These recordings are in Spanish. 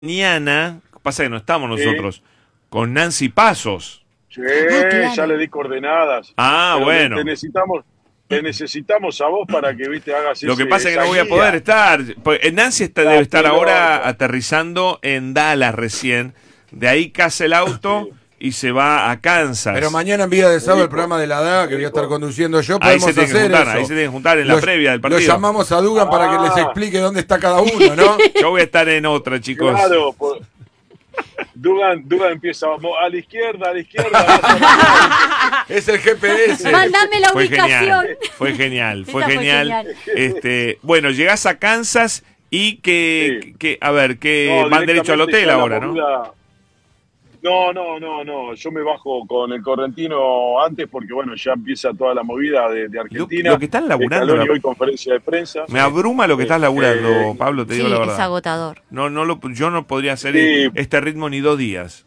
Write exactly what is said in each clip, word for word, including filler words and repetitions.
Mañana, pasa que no estamos Sí. nosotros, con Nancy Pasos. Sí, Ah, claro. ya le di coordenadas. Ah, Pero bueno. Te necesitamos, te necesitamos a vos para que, viste, hagas Lo que ese- pasa es que esa no voy a guía. poder estar. Pues, Nancy está, debe estar Está ahora loco. aterrizando en Dallas recién. De ahí casa el auto Sí. y se va a Kansas. Pero mañana en Vía de Sábado, el dijo, programa de la D A, que voy a estar dijo. conduciendo yo, Ahí podemos se tiene que hacer juntar, eso. ahí se tiene que juntar en la Lo- previa del Lo partido. llamamos a Dugan para que les Ah. explique dónde está cada uno, ¿no? Yo voy a estar en otra, chicos. Claro, pues, Dugan, Dugan empieza mo- a la izquierda, a la izquierda. vas a la- Es el G P S. Mándame la Fue ubicación. genial, fue genial, fue Esa fue genial. genial. Este, bueno, llegás a Kansas y que, Sí. que a ver, que No, van derecho al directamente hotel ya la ahora, ¿no? movida- No, no, no, no. Yo me bajo con el correntino antes porque, bueno, ya empieza toda la movida de, de Argentina. Lo- lo que están laburando, Scaloni la- hoy conferencia de prensa. Me abruma lo que estás Eh, laburando, eh, Pablo, te Sí, digo la es verdad. agotador. No, no lo, yo no podría hacer Sí. este ritmo ni dos días.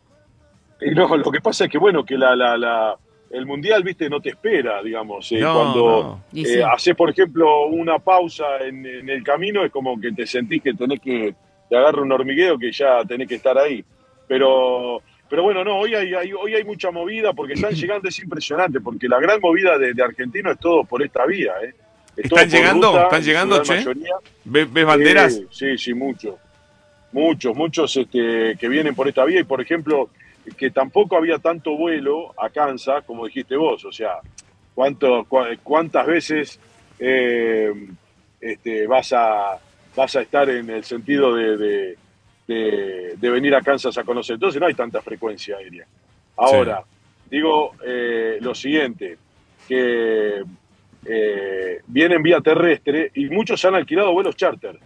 Y no, lo que pasa es que, bueno, que la, la, la, el Mundial, viste, no te espera, digamos. eh, No, cuando no. Y eh, sí. haces, por ejemplo, una pausa en, en el camino, es como que te sentís que tenés que, te agarra un hormigueo que ya tenés que estar ahí. Pero... Pero bueno, no, hoy hay, hay- hoy hay mucha movida porque están llegando, es impresionante, porque la gran movida de, de argentinos es todo por esta vía. ¿eh? Es todo ¿Están por llegando? ruta, ¿Están en su llegando, gran che? mayoría. ¿Ves, ves banderas? Sí, sí, sí, muchos. Muchos, muchos este, que vienen por esta vía y, por ejemplo, que tampoco había tanto vuelo a Kansas, como dijiste vos. O sea, ¿cuánto, cua- ¿cuántas veces eh, este, vas, a, vas a estar en el sentido de, de, de- de venir a Kansas a conocer? Entonces no hay tanta frecuencia aérea. Ahora, digo eh, lo siguiente, que eh, vienen vía terrestre y muchos han alquilado vuelos charter.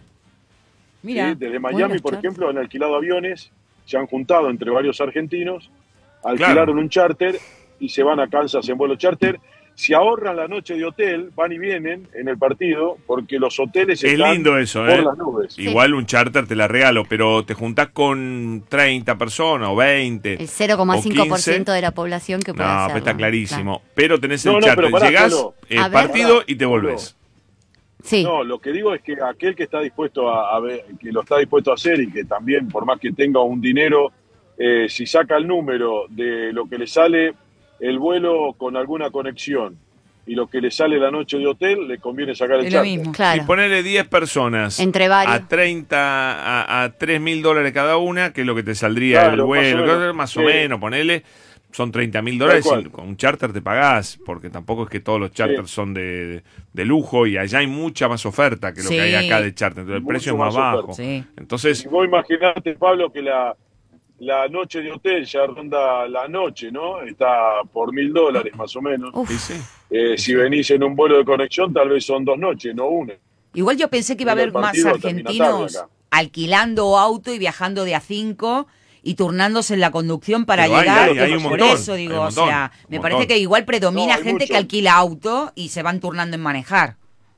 Mira. ¿sí? Desde Miami, vuelos por charter. ejemplo, han alquilado aviones, se han juntado entre varios argentinos, alquilaron Claro. un charter y se van a Kansas en vuelo charter. Si ahorran la noche de hotel, van y vienen en el partido, porque los hoteles Es están lindo eso, por ¿eh? las nubes. Igual un charter te la regalo, pero te juntás con treinta personas o veinte. El cero coma cinco por ciento o quince. de la población que No, puede hacerlo. pero está clarísimo. Pero tenés el No, no, charter, pero pará, llegás, Pablo. eh, A ver. partido Pará, y te volvés. Sí. No, lo que digo es que aquel que está dispuesto a, a ver, que lo está dispuesto a hacer y que también, por más que tenga un dinero, eh, si saca el número de lo que le sale el vuelo con alguna conexión y lo que le sale la noche de hotel, le conviene sacar el Es lo charter. mismo. Claro. Y ponerle diez personas Entre varios. a treinta, a, a tres mil dólares cada una, que es lo que te saldría Claro, el vuelo, más o menos. más o Sí. menos, ponele, son treinta mil dólares, cual. y con un charter te pagás, porque tampoco es que todos los charters Sí. son de, de lujo y allá hay mucha más oferta que lo Sí. que hay acá de charter, entonces el Mucho precio es más más bajo. oferta. Sí. Entonces, Y vos imaginate, Pablo, que la, la noche de hotel ya ronda la noche, ¿no? Está por mil dólares más o menos. Uf. sí, sí. Eh, si venís en un vuelo de conexión, tal vez son dos noches, no una. Igual yo pensé que iba a Mira, haber el más partido termina argentinos tarde acá. alquilando auto y viajando de a cinco y turnándose en la conducción para Pero hay, llegar. hay, hay un Por montón, eso digo, hay un o sea, montón, me un parece montón. que igual predomina No, hay gente mucho. que alquila auto y se van turnando en manejar.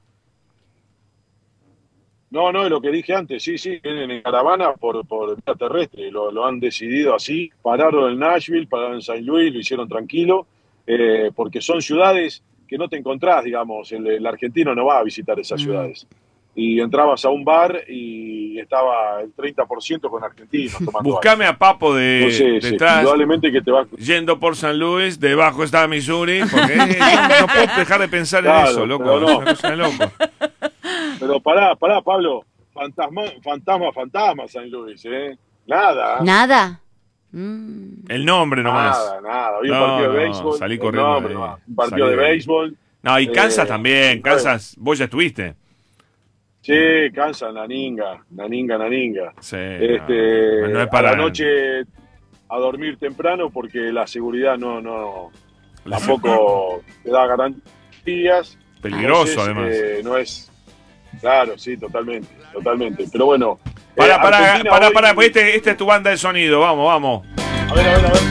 No, no, lo que dije antes, sí, sí, vienen en caravana por, por vía terrestre, lo, lo han decidido así, pararon en Nashville, pararon en Saint Louis, lo hicieron tranquilo, eh, porque son ciudades que no te encontrás, digamos, el, el argentino no va a visitar esas Mm. ciudades. Y entrabas a un bar y estaba el treinta por ciento con argentinos tomando Buscame a Papo de Entonces, detrás, indudablemente que te va yendo por San Luis, debajo está Missouri, porque eh, no, no puedo dejar de pensar Claro, en eso, loco, pero no. es una cosa de loco. Pero pará, pará, Pablo, fantasma, fantasma, fantasma San Luis, ¿eh? Nada. ¿Nada? Mm. El nombre nomás. Nada, nada. Había No, un partido de no, béisbol. salí el corriendo nombre, de ahí. no, un partido Salí de de ahí. béisbol. No, y Kansas Eh, también, bueno. Kansas, vos ya estuviste. Sí, Kansas, Naninga, Naninga, Naninga. Sí, Este, no, no es para a la noche a dormir temprano porque la seguridad no, no tampoco te da garantías. peligroso Entonces, además. eh, no es, claro, sí, totalmente, totalmente. Pero bueno. Para, eh, para, Argentina para, hoy- para, porque este, esta es tu banda de sonido, vamos, vamos. A ver, a ver, a ver.